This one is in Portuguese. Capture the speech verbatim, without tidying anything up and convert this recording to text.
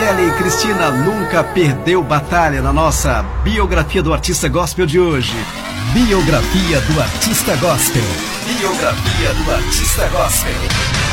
Mirelle Cristina nunca perdeu batalha na nossa biografia do artista gospel de hoje. Biografia do artista gospel. Biografia do artista gospel.